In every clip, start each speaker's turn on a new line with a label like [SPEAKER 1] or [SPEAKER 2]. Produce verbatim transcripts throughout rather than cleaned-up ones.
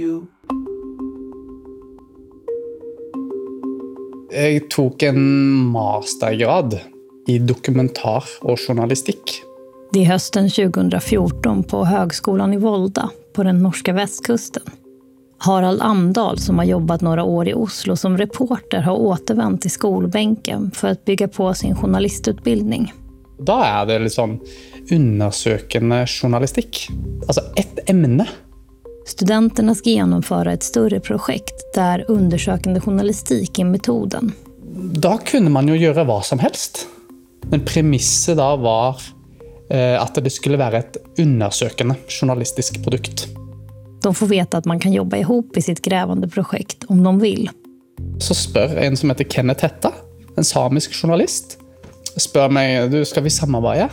[SPEAKER 1] Jag tog en mastergrad i dokumentar och journalistik.
[SPEAKER 2] Det är hösten tjugohundrafjorton på Högskolan i Volda på den norska västkusten. Harald Amdahl, som har jobbat några år i Oslo som reporter, har återvänt till skolbänken för att bygga på sin journalistutbildning.
[SPEAKER 1] Då är det liksom undersökande journalistik. Alltså ett ämne.
[SPEAKER 2] Studenterna ska genomföra ett större projekt där undersökande journalistik är metoden.
[SPEAKER 1] Då kunde man ju göra vad som helst. Men premisset då var eh, att det skulle vara ett undersökande journalistisk produkt.
[SPEAKER 2] De får veta att man kan jobba ihop i sitt grävande projekt om de vill.
[SPEAKER 1] Så spör en som heter Kenneth Hetta, en samisk journalist, spör mig, du, ska vi samarbeta?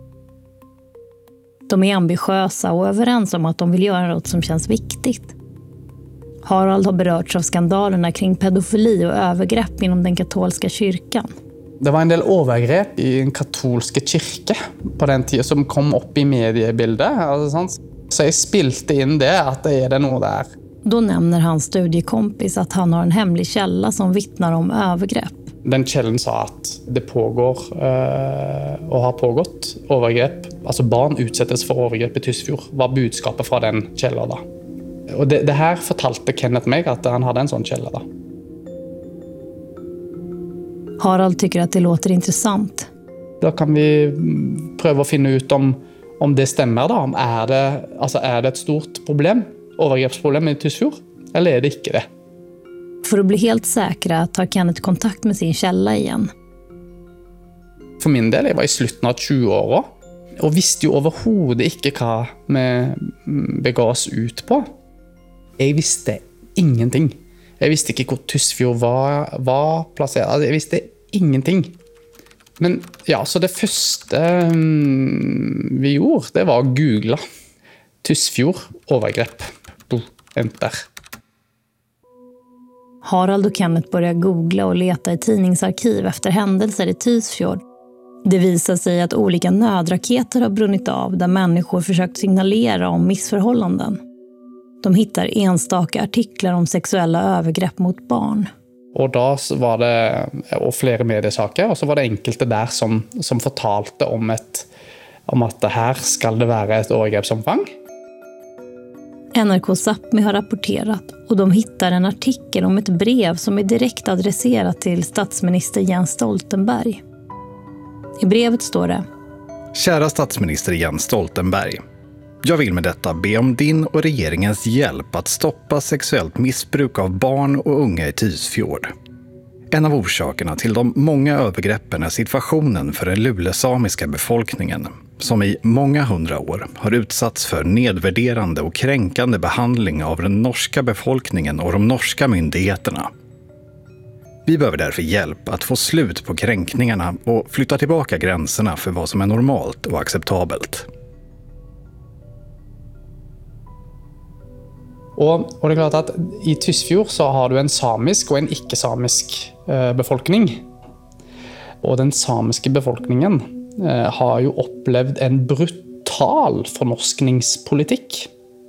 [SPEAKER 2] De är ambitiösa och överens om att de vill göra något som känns viktigt. Harald har berörts av skandalerna kring pedofili och övergrepp inom den katolska kyrkan.
[SPEAKER 1] Det var en del övergrepp i en katolska kyrka på den tiden som kom upp i mediebildet. Alltså sånt. Så jag spilte in det, att det är det nog där.
[SPEAKER 2] Då nämner hans studiekompis att han har en hemlig källa som vittnar om övergrepp.
[SPEAKER 1] Den källan sa att det pågår eh, och har pågått övergrepp. Alltså barn utsätts för övergrepp i Tysfjord. Vad budskapet från den källan då? Och det, det här fortalte Kenneth mig att han hade en sån källa då.
[SPEAKER 2] Harald tycker att det låter intressant.
[SPEAKER 1] Då kan vi pröva att finna ut om Om det stämmer då, om är det, alltså är det ett stort problem, övergreppsproblem i Tysfjord, eller är det inte det?
[SPEAKER 2] För att bli helt säkra tar Kenneth kontakt med sin källa igen.
[SPEAKER 1] För min del, jag var i slutet av tjugo-åra och visste ju överhuvudtaget inte vad med begås ut på. Jag visste ingenting. Jag visste inte hur Tysfjord var, var placerad, alltså, jag visste ingenting. Men ja, så det första um, vi gjorde, det var att googla Tysfjord övergrepp. Enter.
[SPEAKER 2] Harald och Kenneth börjar googla och leta i tidningsarkiv efter händelser i Tysfjord. Det visar sig att olika nödraketer har brunnit av där människor försökt signalera om missförhållanden. De hittar enstaka artiklar om sexuella övergrepp mot barn.
[SPEAKER 1] Och då var det och flera mediesaker, och så var det enkelte där som, som fortalte om, ett, om att det här ska det vara ett övergreppsomfang.
[SPEAKER 2] N R K Sápmi har rapporterat och de hittar en artikel om ett brev som är direkt adresserat till statsminister Jens Stoltenberg. I brevet står det:
[SPEAKER 3] Kära statsminister Jens Stoltenberg. Jag vill med detta be om din och regeringens hjälp att stoppa sexuellt missbruk av barn och unga i Tysfjord. En av orsakerna till de många övergreppen är situationen för den lulesamiska befolkningen, som i många hundra år har utsatts för nedvärderande och kränkande behandling av den norska befolkningen och de norska myndigheterna. Vi behöver därför hjälp att få slut på kränkningarna och flytta tillbaka gränserna för vad som är normalt och acceptabelt.
[SPEAKER 1] Och, och det är klart att i Tysfjord så har du en samisk och en icke-samisk eh, befolkning. Och den samiska befolkningen eh, har ju upplevt en brutal förnorskningspolitik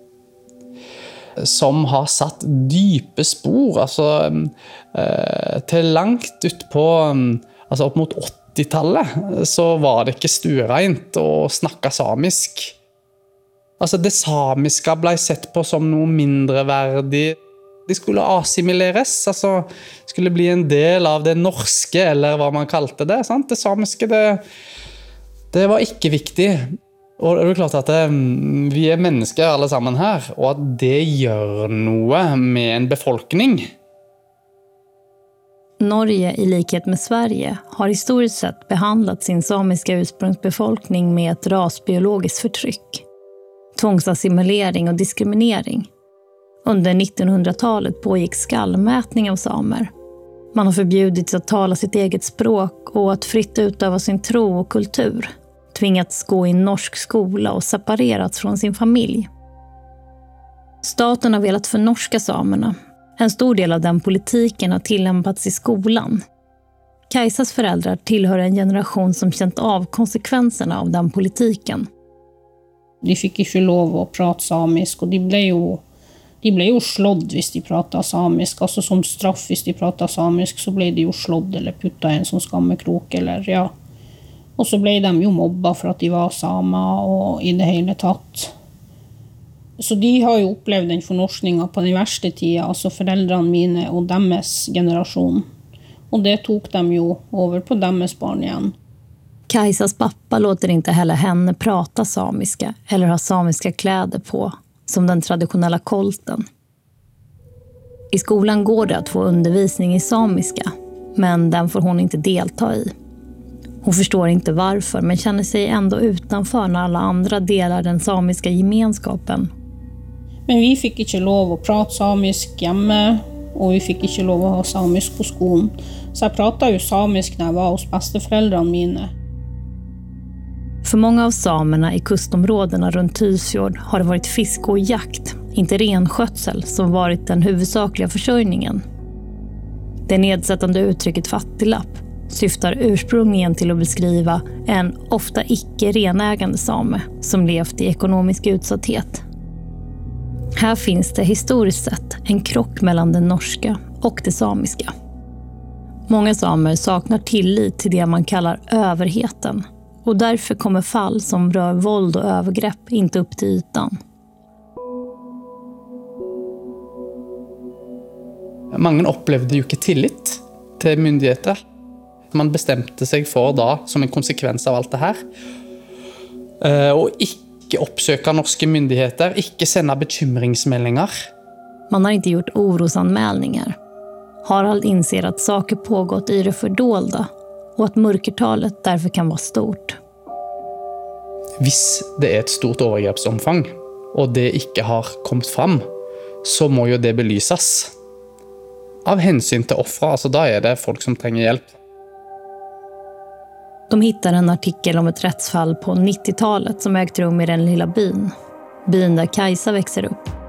[SPEAKER 1] som har satt djupa spår, alltså eh, till långt ut på, alltså upp mot åttiotalet så var det inte stureint att snacka samisk. Alltså det samiska blev sett på som något mindre värdigt. Det skulle assimileras, alltså skulle bli en del av det norska eller vad man kallade det, sant? Det samiska det det var inte viktigt. Och det är klart att det, vi är människor alla samman här och att det gör något med en befolkning.
[SPEAKER 2] Norge, i likhet med Sverige, har historiskt sett behandlat sin samiska ursprungsbefolkning med ett rasbiologiskt förtryck. Tvångsassimilering och diskriminering. Under nittonhundratalet pågick skallmätning av samer. Man har förbjudits att tala sitt eget språk och att fritt utöva sin tro och kultur. Tvingats gå i norsk skola och separerats från sin familj. Staten har velat förnorska samerna. En stor del av den politiken har tillämpats i skolan. Kajsas föräldrar tillhör en generation som känt av konsekvenserna av den politiken.
[SPEAKER 4] De fick inte lov att prata samisk och de blev ju, de ble jo slått hvis de pratet samisk. Altså som straff hvis de pratet samisk, så ble de jo slått eller puttet i en sånn skammekrok, eller ja. Og så ble de jo mobbet for at de var samer og i det hele tatt. Så de har jo opplevd den fornorskningen på den verste tiden, altså foreldrene mine og deres generasjon. Och det tog dem ju över på deras barn igen.
[SPEAKER 2] Kajsas pappa låter inte heller henne prata samiska eller ha samiska kläder på, som den traditionella kolten. I skolan går det att få undervisning i samiska, men den får hon inte delta i. Hon förstår inte varför, men känner sig ändå utanför när alla andra delar den samiska gemenskapen.
[SPEAKER 4] Men vi fick inte lov att prata samisk hemma, och vi fick inte lov att ha samisk på skolan. Så jag pratade ju samisk när jag var hos besteföräldrarna mina.
[SPEAKER 2] För många av samerna i kustområdena runt Tysfjord har det varit fiske och jakt, inte renskötsel, som varit den huvudsakliga försörjningen. Det nedsättande uttrycket fattiglapp syftar ursprungligen till att beskriva en ofta icke-renägande same som levt i ekonomisk utsatthet. Här finns det historiskt sett en krock mellan det norska och det samiska. Många samer saknar tillit till det man kallar överheten, och därför kommer fall som rör våld och övergrepp inte upp till ytan.
[SPEAKER 1] Mange opplevde jo ikke tillit til myndigheter. Man bestemte seg for da, som en konsekvens av alt det her, å ikke oppsøke norske myndigheter, ikke sende bekymringsmeldinger.
[SPEAKER 2] Man har inte gjort orosanmälningar. Harald inser att saker pågått i det fördolda och att mörkertalet därför kan vara stort.
[SPEAKER 1] Hvis det er et stort overgrepsomfang, og det ikke har kommet fram, så må jo det belyses. Av hensyn till offra, alltså då är det folk som trenger hjälp.
[SPEAKER 2] De hittar en artikel om ett rättsfall på nittiotalet som ägt rum i den lilla byn. Byn där Kajsa växer upp.